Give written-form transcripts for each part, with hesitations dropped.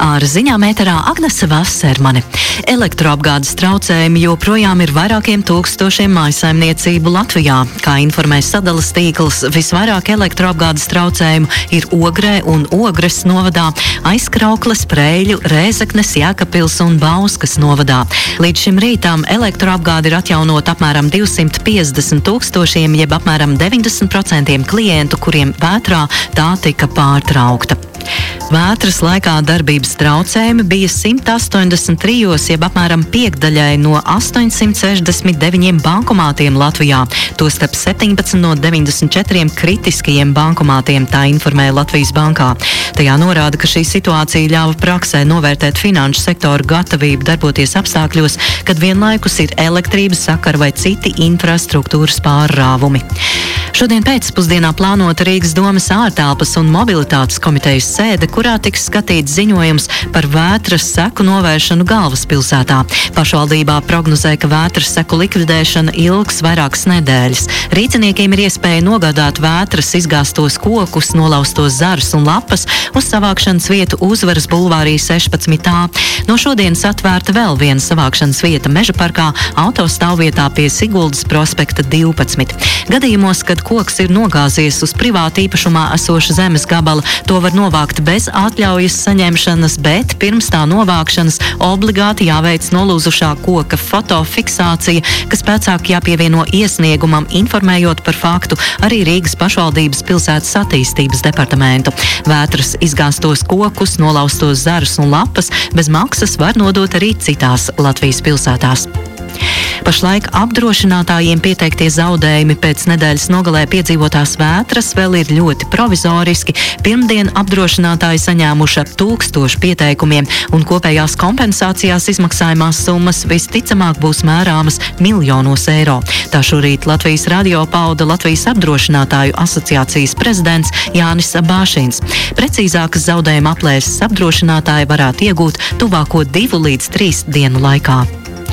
Ar ziņām ēterā Agnese Vasermane. Elektroapgādes traucējumi joprojām ir vairākiem tūkstošiem mājsaimniecību Latvijā. Kā informē Sadalas tīkls, visvairāk elektroapgādes traucējumu ir Ogrē un Ogres novadā, Aizkraukles, Preiļu, Rēzeknes, Jēkabpils un Bauskas novadā. Līdz šim rītam elektroapgāde ir atjaunot apmēram 250 tūkstošiem, jeb apmēram 90% klientu, kuriem vētrā tā tika pārtraukta. Vētras laikā darbības traucējumi bija 183, jeb apmēram piekdaļai no 869 bankomātiem Latvijā, tostarp 17 no 94 kritiskajiem bankomātiem, tā informē Latvijas bankā. Tajā norāda, ka šī situācija ļāva praksē novērtēt finanšu sektoru gatavību darboties apstākļos, kad vienlaikus ir elektrības sakara vai citi infrastruktūras pārrāvumi. Šodien pēcpusdienā plānota Rīgas domes ārtelpas un mobilitātes komitejas sēde, kurā tiks skatīts ziņojums par vētras seku novēršanu galvaspilsētā. Pašvaldībā prognozē, ka vētras seku likvidēšana ilgs vairākas nedēļas. Rīceniekiem ir iespēja nogādāt vētras izgāstos kokus, nolaustos zarus un lapas uz savākšanas vietu Uzvaras bulvārī 16a. No šodienas atvērta vēl viena savākšanas vieta Meža parkā, autostāvvietā pie Siguldas prospekta 12. Gadījumos, kad koks ir nogāzies uz privāta īpašumā esoša zemes gabala, to var novākt bez atļaujas saņemšanas, bet pirms tā novākšanas obligāti jāveic nolūzušā koka fotofiksācija, kas pēcāk jāpievieno iesniegumam, informējot par faktu arī Rīgas pašvaldības pilsētas attīstības departamentu. Vētras izgāstos kokus, nolaustos zarus un lapas bez maksas var nodot arī citās Latvijas pilsētās. Pašlaik apdrošinātājiem pieteiktie zaudējumi pēc nedēļas nogalē piedzīvotās vētras vēl ir ļoti provizoriski. Pirmdien apdrošinātāji saņēmuši ap 1000 pieteikumiem, un kopējās kompensācijās izmaksājumās summas visticamāk būs mērāmas miljonos eiro. Tā šorīt Latvijas radio pauda Latvijas apdrošinātāju asociācijas prezidents Jānis Bāšins. Precīzākas zaudējuma aplēses apdrošinātāji varētu iegūt tuvāko 2 līdz 3 dienu laikā.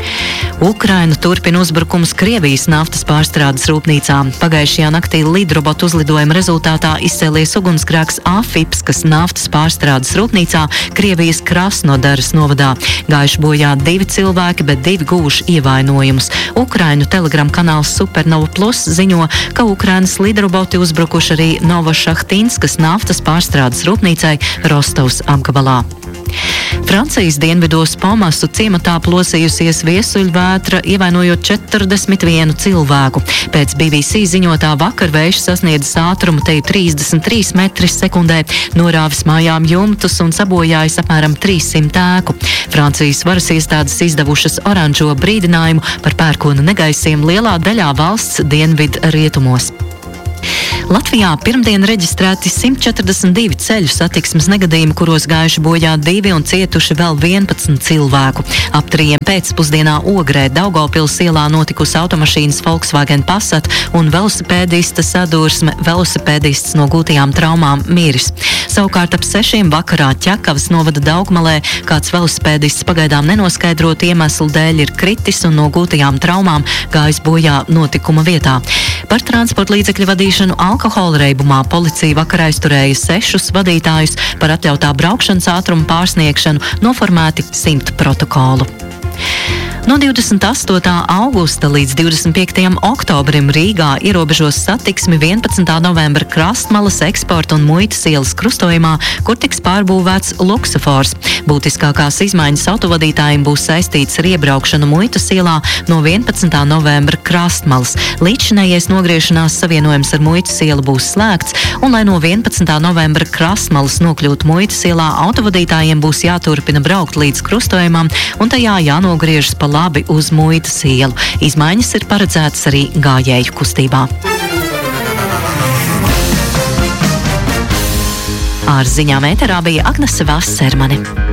Ukraina turpina uzbrukums Krievijas naftas pārstrādes rūpnīcā. Pagājušajā naktī lidrobotu uzlidojuma rezultātā izcēlies ugunsgrēks Afipskas naftas pārstrādes rūpnīcā Krievijas Krasnodaras novadā. Gājuši bojā 2 cilvēki, bet 2 guvuši ievainojumus. Ukrainu telegram kanāls Supernova Plus ziņo, ka Ukrainas lidroboti uzbrukuši arī Novošahtinskas naftas pārstrādes rūpnīcai Rostovas apgabalā. Francijas dienvidos Pomasu ciematā plosījusies viesuļvētra, ievainojot 41 cilvēku. Pēc BBC ziņotā vakar vējš sasniedzis ātrumu teju 33 metri sekundē, norāvis mājām jumtus un sabojājis apmēram 300 ēku. Francijas varas iestādes izdevušas oranžo brīdinājumu par pērkona negaisiem lielā daļā valsts dienvidu rietumos. Latvijā pirmdien reģistrēti 142 ceļu satiksmes negadījumi, kuros gājuši bojā 2 un cietuši vēl 11 cilvēku. Ap 3 pēcpusdienā Ogrē Daugavpils ielā notikusi automašīnas Volkswagen Passat un velosipēdista sadursme, velosipēdists no gūtajām traumām miris. Savukārt ap 6 vakarā Ķekavas novada Daugmalē kāds velosipēdists pagaidām nenoskaidrot iemeslu dēļ ir kritis un no gūtajām traumām gājis bojā notikuma vietā. Par transporta līdzekļu vadīšanu alkohola reibumā policija vakar aizturēja 6 vadītājus, par atļautā braukšanas ātruma pārsniegšanu noformēti 100 protokolu. No 28. augusta līdz 25. oktobrim Rīgā ierobežos satiksmi 11. novembra Krastmalas eksporta un muitas ielas krustojumā, kur tiks pārbūvēts luksofors. Būtiskākās izmaiņas autovadītājiem būs saistīts ar iebraukšanu muitas ielā no 11. novembra Krastmalas. Līdzinējais nogriešanās savienojums ar muitas ielu būs slēgts, un lai no 11. novembra Krastmalas nokļūtu muitas ielā, autovadītājiem būs jāturpina braukt līdz krustojumam, un tajā jānogriežas pa labi uz muitas ielu. Izmaiņas ir paredzētas arī gājēju kustībā. Ar ziņām ēterā bija Agnese Vasermane.